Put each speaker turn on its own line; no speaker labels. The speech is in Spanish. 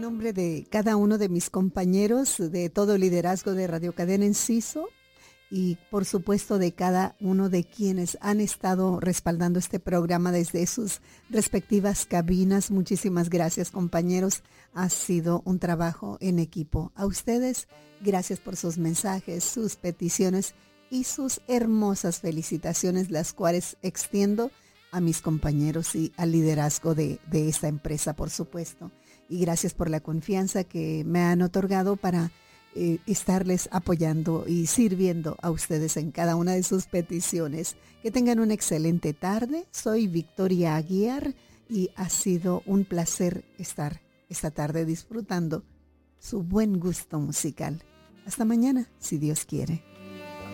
nombre de cada uno de mis compañeros, de todo el liderazgo de Radio Cadena Enciso y por supuesto de cada uno de quienes han estado respaldando este programa desde sus respectivas cabinas. Muchísimas gracias, compañeros. Ha sido un trabajo en equipo. A ustedes, gracias por sus mensajes, sus peticiones y sus hermosas felicitaciones, las cuales extiendo a mis compañeros y al liderazgo de esta empresa, por supuesto. Y gracias por la confianza que me han otorgado para estarles apoyando y sirviendo a ustedes en cada una de sus peticiones. Que tengan una excelente tarde. Soy Victoria Aguiar y ha sido un placer estar esta tarde disfrutando su buen gusto musical. Hasta mañana, si Dios quiere.